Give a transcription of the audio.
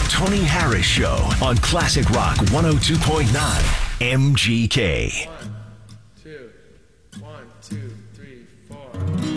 Tony Harris Show on Classic Rock 102.9 MGK. 1, 2, 1, 2, 3, 4.